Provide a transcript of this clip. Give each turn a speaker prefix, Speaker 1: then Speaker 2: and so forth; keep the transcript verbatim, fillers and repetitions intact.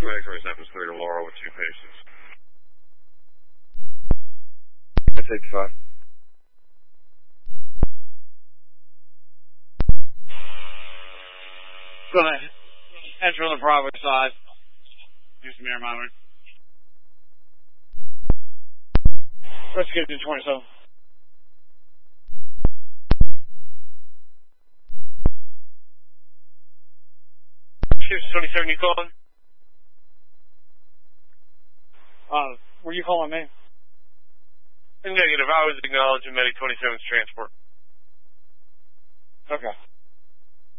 Speaker 1: Medic twenty-seven is clear to Laurel with two patients.
Speaker 2: That's eighty-five.
Speaker 3: Gonna enter on the Bravo side. Use the mirror monitor. Let's get to twenty-seven.
Speaker 4: twenty-seven, you calling?
Speaker 3: Uh, were you calling me?
Speaker 4: Negative. I was acknowledging Medic twenty-seven's transport.
Speaker 3: Okay.